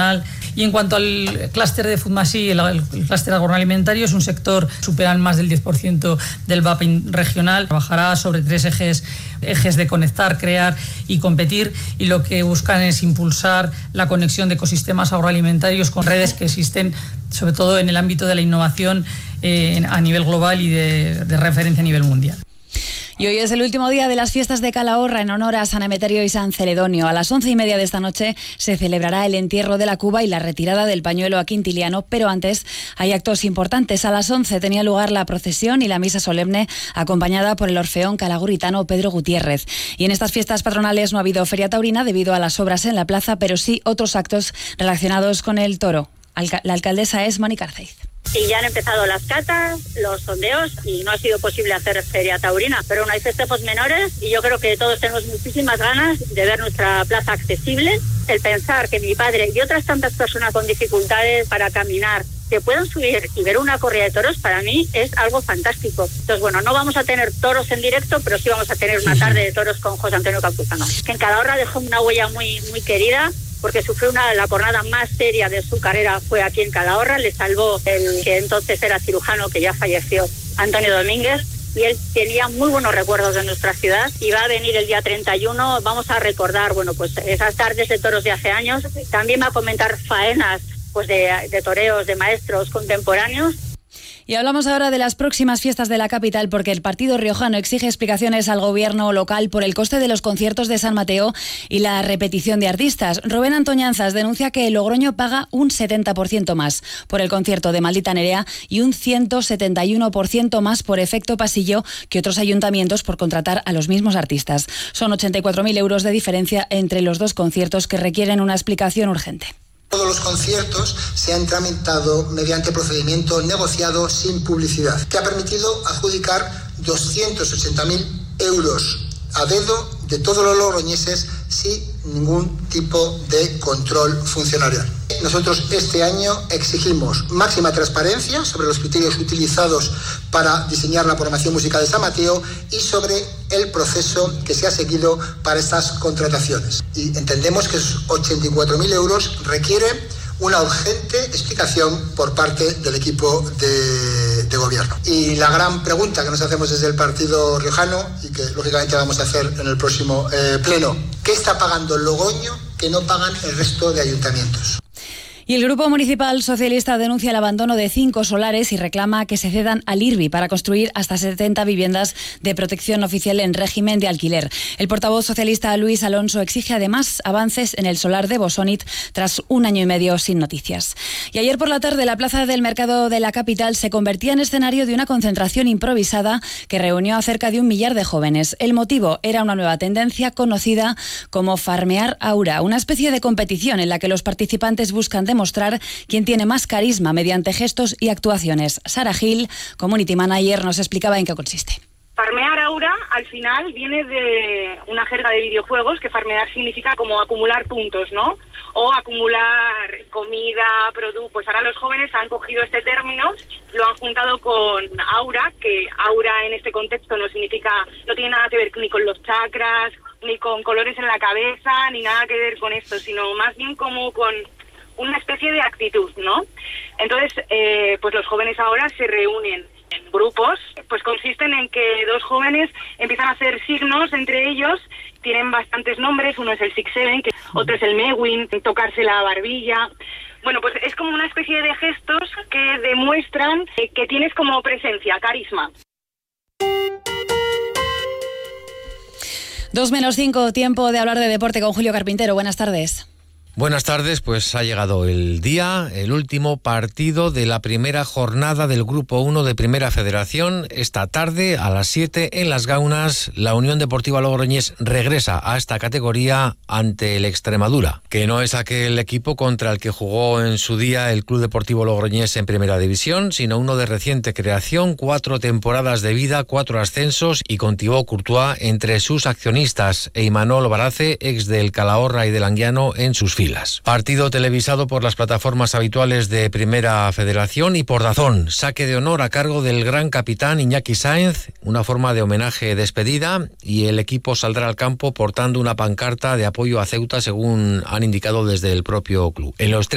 regional. Y en cuanto al clúster de FoodMasi, el clúster agroalimentario es un sector que supera más del 10% del VAP regional. Trabajará sobre 3 ejes de conectar, crear y competir, y lo que buscan es impulsar la conexión de ecosistemas agroalimentarios con redes que existen, sobre todo en el ámbito de la innovación a nivel global y de referencia a nivel mundial. Y hoy es el último día de las fiestas de Calahorra en honor a San Emeterio y San Celedonio. A las 11:30 de esta noche se celebrará el entierro de la cuba y la retirada del pañuelo a Quintiliano, pero antes hay actos importantes. A las 11 tenía lugar la procesión y la misa solemne acompañada por el orfeón calagurritano Pedro Gutiérrez. Y en estas fiestas patronales no ha habido feria taurina debido a las obras en la plaza, pero sí otros actos relacionados con el toro. La alcaldesa es Moni Cárceiz. Y ya han empezado las catas, los sondeos y no ha sido posible hacer feria taurina. Pero bueno, hay festejos menores y yo creo que todos tenemos muchísimas ganas de ver nuestra plaza accesible. El pensar que mi padre y otras tantas personas con dificultades para caminar que puedan subir y ver una corrida de toros, para mí es algo fantástico. Entonces, bueno, no vamos a tener toros en directo, pero sí vamos a tener una tarde de toros con José Antonio Campuzano, que en Calahorra dejó una huella muy, muy querida, porque sufrió la jornada más seria de su carrera fue aquí en Calahorra. Le salvó el que entonces era cirujano, que ya falleció, Antonio Domínguez, y él tenía muy buenos recuerdos de nuestra ciudad. Y va a venir el día 31, vamos a recordar, bueno, pues esas tardes de toros de hace años. También va a comentar faenas pues de toreos, de maestros contemporáneos. Y hablamos ahora de las próximas fiestas de la capital, porque el partido riojano exige explicaciones al gobierno local por el coste de los conciertos de San Mateo y la repetición de artistas. Rubén Antoñanzas denuncia que Logroño paga un 70% más por el concierto de Maldita Nerea y un 171% más por efecto pasillo que otros ayuntamientos por contratar a los mismos artistas. Son 84.000 euros de diferencia entre los dos conciertos que requieren una explicación urgente. Todos los conciertos se han tramitado mediante procedimiento negociado sin publicidad, que ha permitido adjudicar 280.000 euros a dedo de todos los logroñeses sin ningún tipo de control funcionarial. Nosotros este año exigimos máxima transparencia sobre los criterios utilizados para diseñar la programación musical de San Mateo y sobre el proceso que se ha seguido para estas contrataciones. Y entendemos que esos 84.000 euros requieren una urgente explicación por parte del equipo de gobierno. Y la gran pregunta que nos hacemos desde el partido riojano, y que lógicamente vamos a hacer en el próximo pleno, ¿qué está pagando Logroño que no pagan el resto de ayuntamientos? Y el Grupo Municipal Socialista denuncia el abandono de 5 solares y reclama que se cedan al IRBI para construir hasta 70 viviendas de protección oficial en régimen de alquiler. El portavoz socialista Luis Alonso exige además avances en el solar de Bosonit tras 1 año y medio sin noticias. Y ayer por la tarde la plaza del mercado de la capital se convertía en escenario de una concentración improvisada que reunió a cerca de 1 millar de jóvenes. El motivo era una nueva tendencia conocida como Farmear Aura, una especie de competición en la que los participantes buscan demostrar quién tiene más carisma mediante gestos y actuaciones. Sara Gil, Community Manager, nos explicaba en qué consiste. Farmear Aura, al final, viene de una jerga de videojuegos, que farmear significa como acumular puntos, ¿no? O acumular comida, productos. Pues ahora los jóvenes han cogido este término, lo han juntado con aura, que aura en este contexto no tiene nada que ver ni con los chakras, ni con colores en la cabeza, ni nada que ver con esto, sino más bien como con una especie de actitud, ¿no? Entonces, pues los jóvenes ahora se reúnen en grupos, pues consisten en que 2 jóvenes empiezan a hacer signos entre ellos, tienen bastantes nombres, uno es el 6-7, otro es el Mewin, tocarse la barbilla. Bueno, pues es como una especie de gestos que demuestran que tienes como presencia, carisma. 2:05, tiempo de hablar de deporte con Julio Carpintero. Buenas tardes. Buenas tardes, pues ha llegado el día, el último partido de la primera jornada del Grupo 1 de Primera Federación. Esta tarde, a las 7, en Las Gaunas, la Unión Deportiva Logroñés regresa a esta categoría ante el Extremadura, que no es aquel equipo contra el que jugó en su día el Club Deportivo Logroñés en Primera División, sino uno de reciente creación, 4 temporadas de vida, 4 ascensos y con Thibaut Courtois entre sus accionistas e Imanol Barace, ex del Calahorra y del Anguiano, en sus filas. Partido televisado por las plataformas habituales de Primera Federación y por DAZN. Saque de honor a cargo del gran capitán Iñaki Sáenz, una forma de homenaje despedida, y el equipo saldrá al campo portando una pancarta de apoyo a Ceuta, según han indicado desde el propio club. En los